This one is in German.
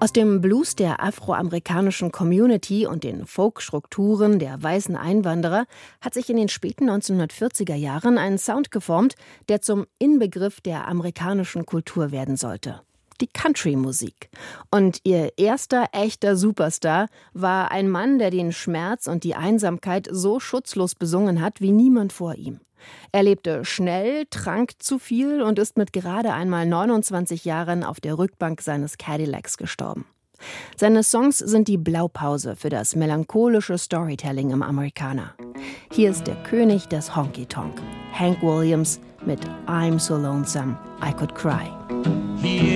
Aus dem Blues der afroamerikanischen Community und den Folk-Strukturen der weißen Einwanderer hat sich in den späten 1940er Jahren ein Sound geformt, der zum Inbegriff der amerikanischen Kultur werden sollte. Die Country-Musik. Und ihr erster echter Superstar war ein Mann, der den Schmerz und die Einsamkeit so schutzlos besungen hat wie niemand vor ihm. Er lebte schnell, trank zu viel und ist mit gerade einmal 29 Jahren auf der Rückbank seines Cadillacs gestorben. Seine Songs sind die Blaupause für das melancholische Storytelling im Amerikaner. Hier ist der König des Honky Tonk, Hank Williams mit I'm So Lonesome I Could Cry. He